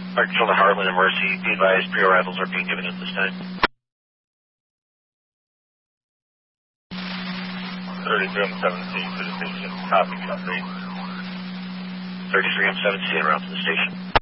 Fire Control to Heartland and Mercy. Be advised, pre-arrivals are being given at this time. 33M7C to the station. Copy, good day. 33M7C en route to the station.